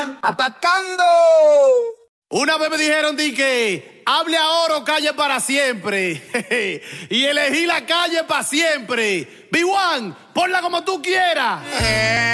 B1 atacando. Una vez me dijeron que hable ahora o calle para siempre. Y elegí la calle para siempre. B1, ponla como tú quieras.